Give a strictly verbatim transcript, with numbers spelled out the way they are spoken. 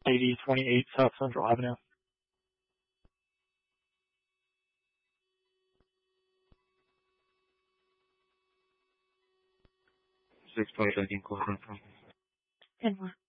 eighty twenty-eight South Central Avenue. six twenty-seven, call from. ten more.